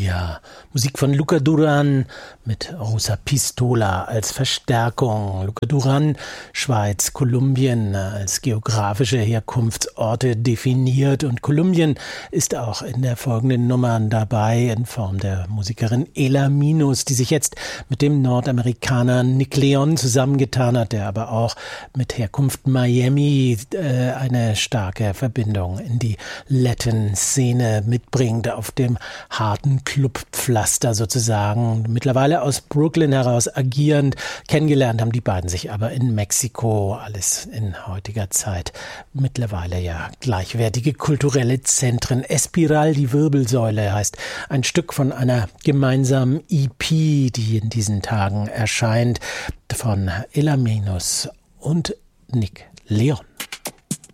Ja, Musik von Luca Duran mit Rosa Pistola als Verstärkung. Luca Duran, Schweiz, Kolumbien als geografische Herkunftsorte definiert und Kolumbien ist auch in der folgenden Nummer dabei in Form der Musikerin Ela Minus, die sich jetzt mit dem Nordamerikaner Nick Leon zusammengetan hat, der aber auch mit Herkunft Miami eine starke Verbindung in die Latin-Szene mitbringt, auf dem harten Clubpflaster sozusagen, mittlerweile aus Brooklyn heraus agierend. Kennengelernt haben die beiden sich aber in Mexiko, alles in heutiger Zeit mittlerweile ja gleichwertige kulturelle Zentren. Espiral, die Wirbelsäule, heißt ein Stück von einer gemeinsamen EP, die in diesen Tagen erscheint, von Ela Minus und Nick Leon.